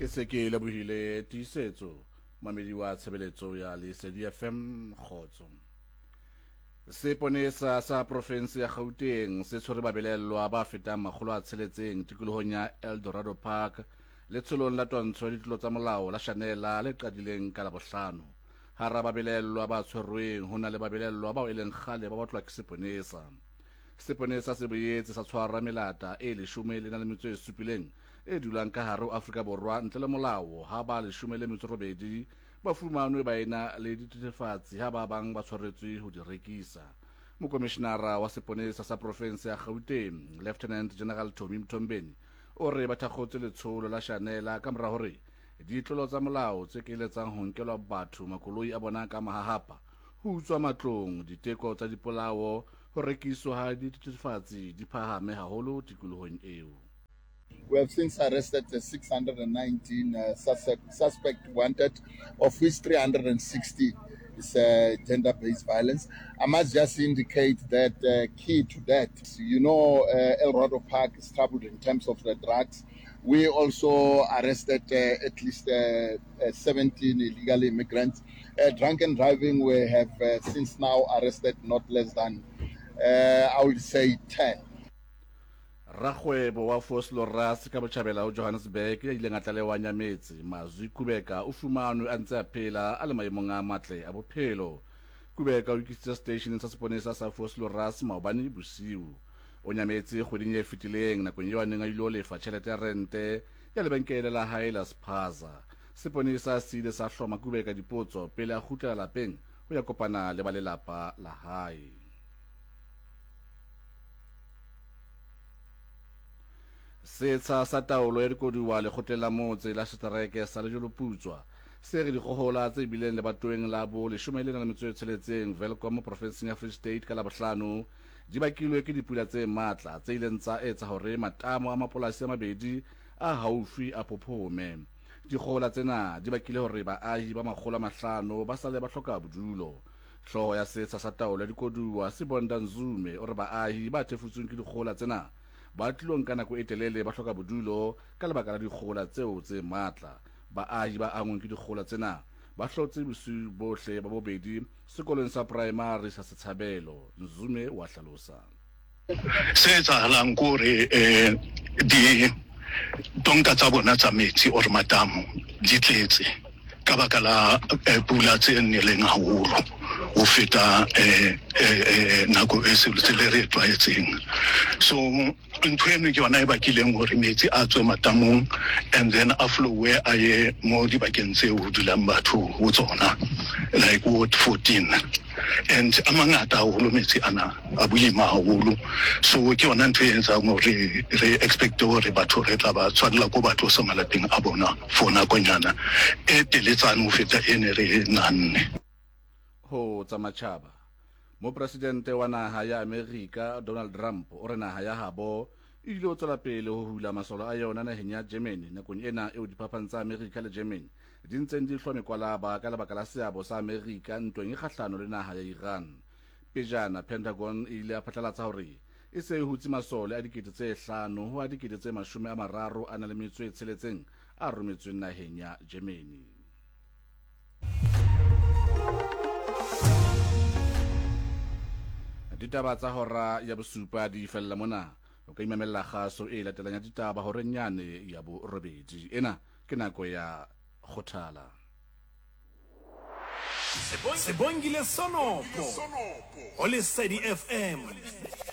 ke se ke lebohile tiisetso mamedi wa tshebeletso ya Lesedi FM Khotso. Seponesa sa province ya Gauteng se tshwere babelellwa ba fetang 600 tikolohong ya Eldorado Park le tsholong la twantsho ya ditlolo tsa molao la Shanela le qadileng ka Labohlano. Hara babelellwa ba tshwerweng ho na le babelellwa bao e leng kgale ba batlwa ke seponesa. Seponesa se boetse sa tshwara melata e 17 e dulang ka hare ho Afrika Borwa ntle le molao ha ba 18 ba fumanwe ba ena le dithethefatsi ha ba bang ba tshwaretswe ho di rekisa. Mokomishenara wa seponesa sa province ya Gauteng, Lieutenant General Tommy Mtombeni, o re ba thakgotse letsholo la Shanela ka mora hore ditlolo tsa molao tse keletsang ho nkelwa batho makoloi a bona ka mahahapa, ho utswa matlong, diteko tsa dipolao, ho rekiswa ha dithethefatsi di phahame haholo tikolohong eo. We have since arrested 619 suspect wanted, of which 360 is gender-based violence. I must just indicate that key to that, Eldorado Park is troubled in terms of the drugs. We also arrested at least 17 illegal immigrants. Drunken driving, we have since now arrested not less than, I would say, 10. Rakgwebo wa Vosloorus ka Botjhabela ho Johannesburg ya ileng a tlalewa Nyametsi Mazwi Kubeka o fumanwe a ntse a phela a le maemong a matle a bophelo. Kubeka o ikisitse stationeng sa seponesa sa Vosloorus maobane bosiu. O Nyametsi kgweding e fetileng nakong eo a neng a ilo lefa tjhelete ya rente ya lebenkele la hae la Spaza. Seponesa se ile sa hloma Kubeka dipotso pele a kgutlela lapeng ho ya kopana le ba lelapa la hae. Setsha sa taolo ya dikoduwa lekgotleng la motse la setereke sa Lejoloputswa se re dikgohola tse bileng lebatoweng la bo 16 Welkom provinseng ya Free State ka Labohlano di bakilwe ke dipula tse matla tse ileng tsa etsa hore matamo a mapolasi a mabedi a haufi a phophome. Dikgohola tsena di bakile hore baahi ba 500 ba sale ba hloka bodulo. Hlooho ya setsha sa taolo ya dikoduwa Sibonda Nzume o re baahi ba thefutsweng ke dikgohola tsena ba tlilong ka nako e telele ba hloka bodulo ka lebaka la dikgohola tseo tse matla. Baahi ba angweng ke dikgohola tsena ba hlotse bosiu bohle ba bobedi sekolong sa primary sa Setshabelo. Nzume wa hlalosa se etsahalang kore di tonka tsa bona tsa metsi or matamo di tletse ka baka la pula tse nnileng haholo ho feta nako e se le re tlwaetseng. So ntho eno ke yona e bakileng hore metsi a tswe matamong and then a flowe a ye mo dibakeng tseo ho dulang batho ho tsona like Ward 14 and a mangata haholo metsi ana a boima haholo. So ke yona ntho e etsang hore re expect hore batho re tla ba tshwanela ko batho sa malapeng a bona for nakonyana e teletsane ho feta ene re nanne ho tsa matjhaba. Mopresidente wa naha ya Amerika Donald Trump o re naha ya habo e ile ho tswela pele ho hula masolo a yona naheng ya Germany nakong ena eo diphapang tsa Amerika le Germany di ntseng di hlome kwalaba ka lebaka la seabo sa Amerika ntweng e kgahlano le naha ya Iran. Pejana Pentagon e ile a phatlalatsa hore e se e hutse masole a 5,000 ho a 36 a rometsweng naheng ya Germany. Ditaba tsa hora ya bosupa di fella mona. O ka imamela kgaso e latelang ya ditaba hore nyane ya bo robedi. Ena ke nako ya Khothala. Sebongile Sonopo o Lesedi FM.